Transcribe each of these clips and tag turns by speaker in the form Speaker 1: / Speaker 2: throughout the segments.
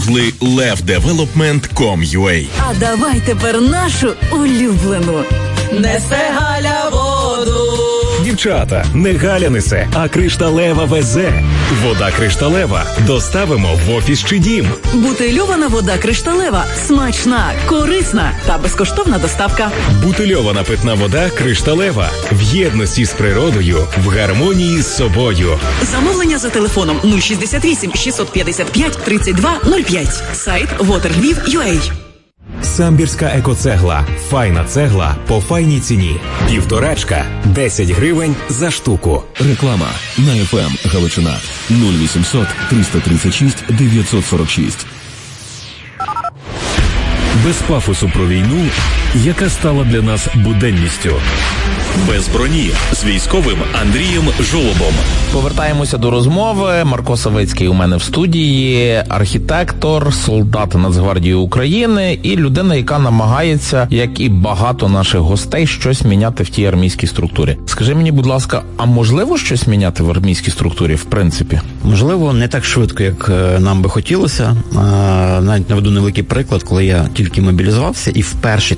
Speaker 1: завезли levdevelopment.com.ua.
Speaker 2: А давай тепер нашу улюблену. Несе Галя воду.
Speaker 3: Дівчата, не Галя несе, а Кришталева везе. Вода Кришталева. Доставимо в офіс чи дім.
Speaker 2: Бутильована вода Кришталева. Смачна, корисна та безкоштовна доставка.
Speaker 3: Бутильована питна вода Кришталева. В єдності з природою, в гармонії з собою.
Speaker 2: Замовлення за телефоном 068 655 32 05. Сайт waterlviv.ua.
Speaker 3: Самбірська екоцегла. Файна цегла по файній ціні. 1,5 – 10 гривень за штуку.
Speaker 4: Реклама на FM Галичина 0800 336 946.
Speaker 3: Без пафосу про війну, яка стала для нас буденністю.
Speaker 1: Без броні з військовим Андрієм Жолобом.
Speaker 5: Повертаємося до розмови. Марко Савицький у мене в студії, архітектор, солдат Нацгвардії України і людина, яка намагається, як і багато наших гостей, щось міняти в тій армійській структурі. Скажи мені, будь ласка, а можливо щось міняти в армійській структурі, в принципі?
Speaker 6: Можливо, не так швидко, як нам би хотілося. Навіть наведу невеликий приклад, коли я тільки мобілізувався, і в перші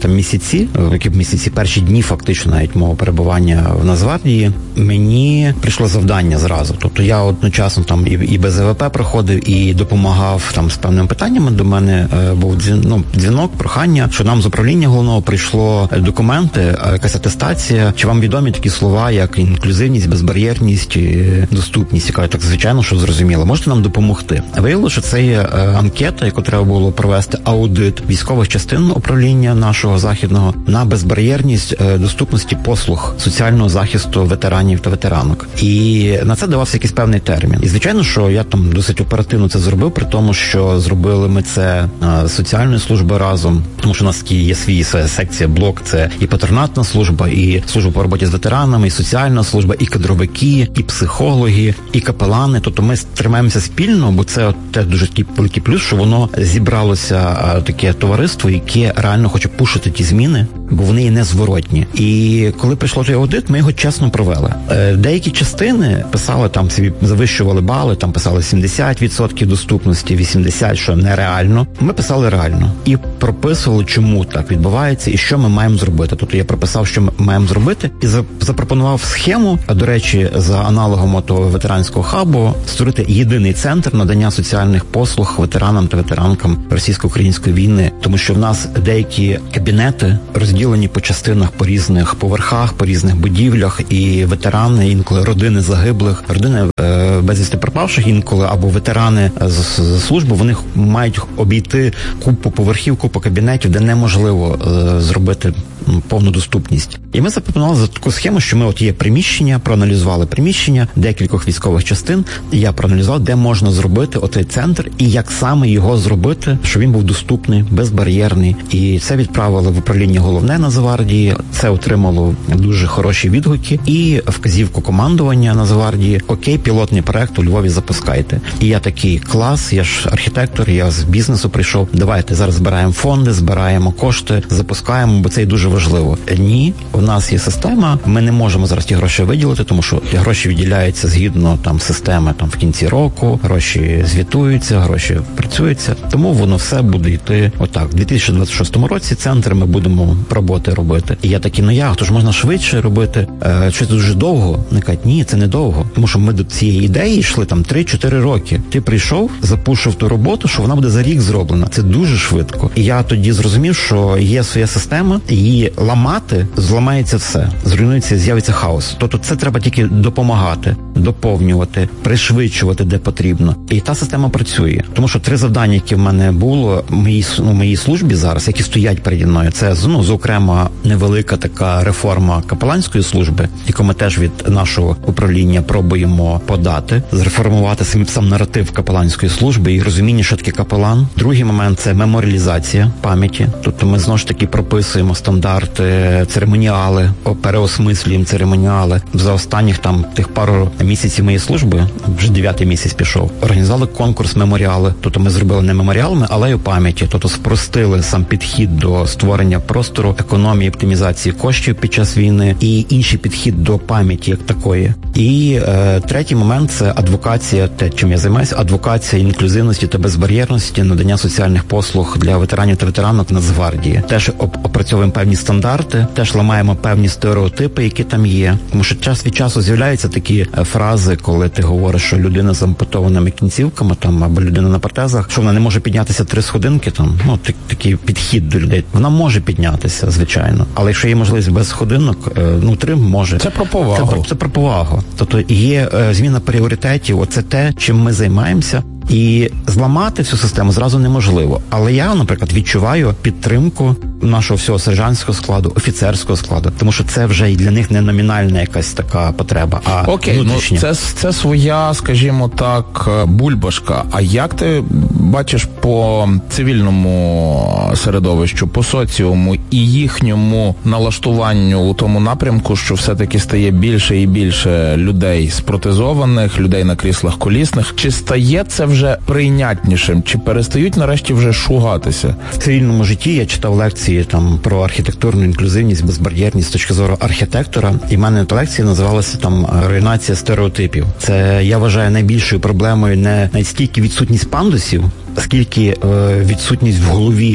Speaker 6: місяці, перші дні фактично навіть мого перебування в Нацгвардії, мені прийшло завдання зразу. Тобто я одночасно там і без ВВП проходив, і допомагав там з певними питаннями. До мене був дзвінок, прохання, що нам з управління головного прийшло документи, якась атестація. Чи вам відомі такі слова, як інклюзивність, безбар'єрність, доступність? Я кажу, так, звичайно, що зрозуміло. Можете нам допомогти? Виявилося, що це є анкета, яку треба було провести аудит військових частин управління нашого західного на безбар'єрність доступності послуг соціального захисту ветеранів та ветеранок. І на це давався якийсь певний термін. І, звичайно, що я там досить оперативно це зробив, при тому, що зробили ми це з соціальною службою разом, тому що у нас є свій секція, блок, це і патронатна служба, і служба по роботі з ветеранами, і соціальна служба, і кадровики, і психологи, і капелани. Тобто ми тримаємося спільно, бо це теж дуже такий великий плюс, що воно зібралося таке товариство, яке реально хоче пушити ті зміни, бо вони є незворотні. І коли прийшло той аудит, ми його чесно провели. Деякі частини писали там собі, завищували бали, там писали 70% доступності, 80%, що нереально. Ми писали реально. І прописували, чому так відбувається і що ми маємо зробити. Тобто я прописав, що ми маємо зробити, і запропонував схему, до речі, за аналогом того ветеранського хабу, створити єдиний центр надання соціальних послуг ветеранам та ветеранкам російсько-української війни. Тому що в нас деякі кабінети розділені по частинах, по різних поверхах, по різних будівлях, і ветерани, інколи родини загиблих, родини безвісти пропавших інколи, або ветерани з служби, вони мають обійти купу поверхів, купу кабінетів, де неможливо зробити повну доступність. І ми запропонували за таку схему, що ми є приміщення, проаналізували приміщення декількох військових частин, і я проаналізував, де можна зробити отей центр і як саме його зробити, щоб він був доступний, безбар'єрний. І це відправили в управління головне Нацгвардії, це отримало дуже хороші відгуки і вказівку командування Нацгвардії: окей, пілотний проект у Львові запускайте. І я такий: клас, я ж архітектор, я з бізнесу прийшов, давайте зараз збираємо фонди, збираємо кошти, запускаємо, бо це і дуже важливо. Ні, у нас є система, ми не можемо зараз ті гроші виділити, тому що ті гроші виділяються згідно там системи, там в кінці року, гроші звітуються, гроші працюються, тому воно все буде йти отак. У 2026 році центр ми будемо роботи робити. І я такий, то ж можна швидше робити, щось дуже довго. Не кажуть, ні, це не довго, тому що ми до цієї ідеї йшли там 3-4 роки. Ти прийшов, запушив ту роботу, що вона буде за рік зроблена. Це дуже швидко. І я тоді зрозумів, що є своя система, її ламати, зламається все, зруйнується, з'явиться хаос. Тобто це треба тільки допомагати, доповнювати, пришвидшувати, де потрібно. І та система працює. Тому що 3 завдання, які в мене було в моїй службі зараз, які стоять переді мною, це, зокрема, невелика така реформа капеланської служби, яку ми теж від нашого управління пробуємо подати, зреформувати сам наратив капеланської служби і розуміння, що таке капелан. Другий момент – це меморіалізація пам'яті. Тобто ми, знову ж таки, прописуємо стандарти, церемоніали, переосмислюємо церемоніали. За останніх тих пару місяців моєї служби, вже 9-й місяць пішов, організували конкурс меморіали. Тобто ми зробили не меморіалами, але й пам'яті. Тобто спростили сам підхід до створення простору, економії, оптимізації коштів під час час війни, і інший підхід до пам'яті як такої. І третій момент – це адвокація, те, чим я займаюся, адвокація інклюзивності та безбар'єрності, надання соціальних послуг для ветеранів та ветеранок Нацгвардії. Теж опрацьовуємо певні стандарти, теж ламаємо певні стереотипи, які там є. Тому що час від часу з'являються такі фрази, коли ти говориш, що людина з ампутованими кінцівками там, або людина на протезах, що вона не може піднятися 3 сходинки, там, ну, такий підхід до людей. Вона може піднятися, звичайно. Але якщо є можливість без сходинок, 3 може.
Speaker 5: Це про повагу.
Speaker 6: Це про повагу. Тобто є зміна пріоритетів, оце те, чим ми займаємося. І зламати цю систему зразу неможливо. Але я, наприклад, відчуваю підтримку нашого всього сержантського складу, офіцерського складу, тому що це вже і для них не номінальна якась така потреба, а внутрішня.
Speaker 5: Ну це своя, скажімо так, бульбашка. А як ти бачиш по цивільному середовищу, по соціуму і їхньому налаштуванню у тому напрямку, що все-таки стає більше і більше людей спротезованих, людей на кріслах колісних? Чи стає це вже прийнятнішим? Чи перестають нарешті вже шугатися?
Speaker 6: В цивільному житті я читав лекції там про архітектурну інклюзивність, безбар'єрність з точки зору архітектора, і в мене та лекція називалася там «Руйнація стереотипів». Це, я вважаю, найбільшою проблемою не стільки відсутність пандусів, скільки відсутність в голові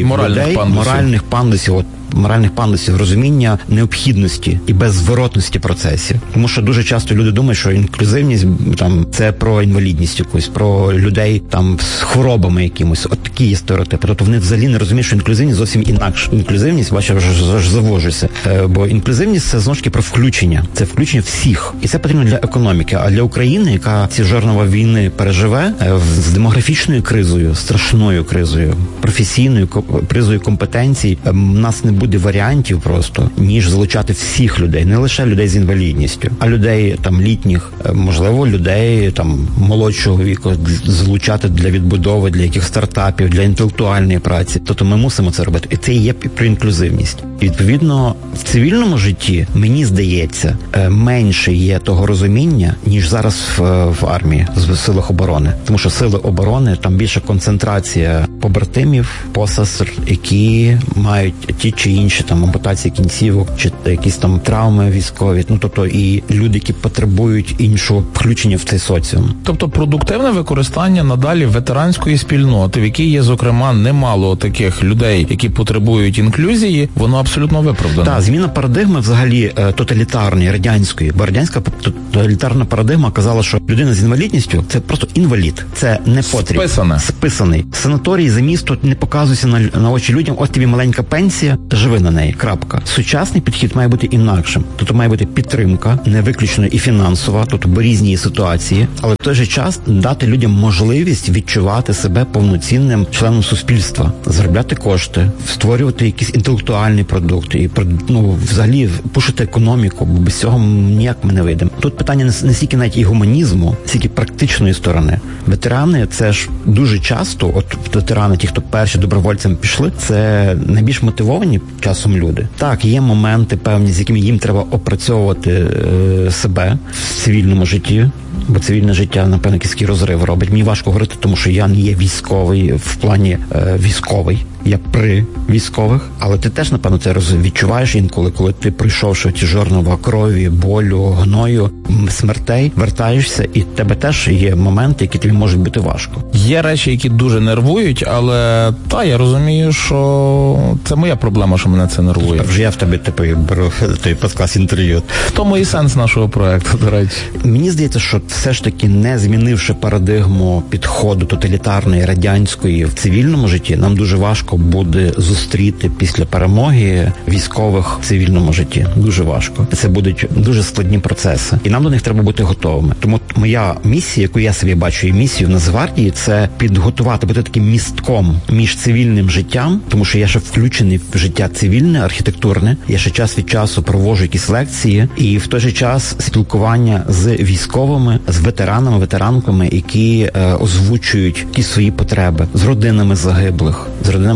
Speaker 6: моральних пандусів, розуміння необхідності і беззворотності процесів. Тому що дуже часто люди думають, що інклюзивність там це про інвалідність якусь, про людей там з хворобами якимось. От такі є стереотипи. Тобто вони взагалі не розуміють, що інклюзивність зовсім інакше. Інклюзивність, бачу, вже завожуся. Бо інклюзивність це знову ж таки про включення. Це включення всіх. І це потрібно для економіки. А для України, яка ці жорнова війни переживе, з демографічною кризою, страшною кризою, професійною кризою компетенцій, у нас не буде варіантів просто, ніж залучати всіх людей, не лише людей з інвалідністю, а людей там літніх, можливо, людей там молодшого віку залучати для відбудови, для яких стартапів, для інтелектуальної праці. Тобто ми мусимо це робити. І це і є про інклюзивність. І відповідно в цивільному житті, мені здається, менше є того розуміння, ніж зараз в армії, в силах оборони. Тому що сили оборони, там більша концентрація побратимів, посестер, які мають ті чи інші там ампутації кінцівок, чи якісь там травми військові, тобто і люди, які потребують іншого включення в цей соціум.
Speaker 5: Тобто продуктивне використання надалі ветеранської спільноти, в якій є, зокрема, немало таких людей, які потребують інклюзії, воно абсолютно виправдане.
Speaker 6: Так, зміна парадигми взагалі тоталітарної, радянської, бо радянська тоталітарна парадигма казала, що людина з інвалідністю – це просто інвалід, це не потріб. Списаний. Санаторій за місто не показуйся на очі людям, от тобі маленька пенсія, живи на неї, крапка. Сучасний підхід має бути інакшим. Тобто має бути підтримка, не виключно і фінансова, тобто бо різні ситуації, але в той же час дати людям можливість відчувати себе повноцінним членом суспільства, заробляти кошти, створювати якісь інтелектуальні продукти і взагалі пушити економіку, бо без цього ніяк ми не вийдемо. Тут питання не стільки навіть і гуманізму, стільки практичної сторони. Ветерани, це ж дуже часто, от ветерани, ті, хто перші добровольцям пішли, це найбільш мотивовані часом люди. Так, є моменти певні, з якими їм треба опрацьовувати себе в цивільному житті, бо цивільне життя, напевно, якийсь розрив робить. Мені важко говорити, тому що я не є військовий в плані військовий. Я при військових, але ти теж, напевно, це відчуваєш інколи, коли ти, пройшовши ті жорнова крові, болю, гною, смертей, вертаєшся, і в тебе теж є моменти, які тобі можуть бути важко.
Speaker 5: Є речі, які дуже нервують, але я розумію, що це моя проблема, що мене це нервує.
Speaker 6: Вже я в тебе беру той подкаст інтерв'ю.
Speaker 5: В тому і сенс нашого проекту, до речі.
Speaker 6: Мені здається, що все ж таки, не змінивши парадигму підходу тоталітарної, радянської в цивільному житті, нам дуже важко буде зустріти після перемоги військових в цивільному житті. Дуже важко. Це будуть дуже складні процеси. І нам до них треба бути готовими. Тому моя місія, яку я собі бачу, і місію в Нацгвардії, це підготувати, бути таким містком між цивільним життям, тому що я ще включений в життя цивільне, архітектурне. Я ще час від часу проводжу якісь лекції, і в той же час спілкування з військовими, з ветеранами, ветеранками, які озвучують якісь свої потреби, з родинами загиблих, з родинами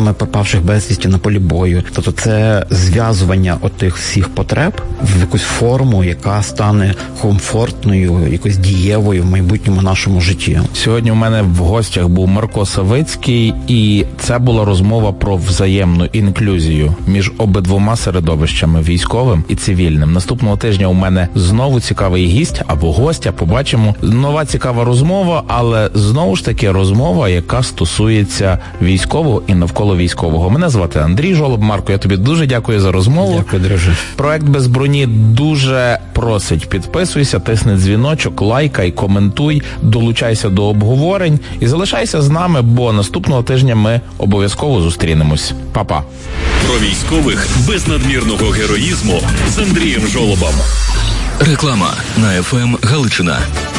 Speaker 6: родинами пропавших безвісті на полі бою. Тобто це зв'язування отих всіх потреб в якусь форму, яка стане комфортною, якось дієвою в майбутньому нашому житті.
Speaker 5: Сьогодні у мене в гостях був Марко Савицький, і це була розмова про взаємну інклюзію між обидвома середовищами, військовим і цивільним. Наступного тижня у мене знову цікавий гість або гостя, побачимо. Нова цікава розмова, але знову ж таки розмова, яка стосується військового і навколо військового. Мене звати Андрій Жолоб. Марко, я тобі дуже дякую за розмову.
Speaker 6: Дякую, друже.
Speaker 5: Проект «Без броні» дуже просить. Підписуйся, тисни дзвіночок, лайкай, коментуй, долучайся до обговорень і залишайся з нами, бо наступного тижня ми обов'язково зустрінемось. Па-па.
Speaker 1: Про військових без надмірного героїзму з Андрієм Жолобом.
Speaker 4: Реклама на ФМ Галичина.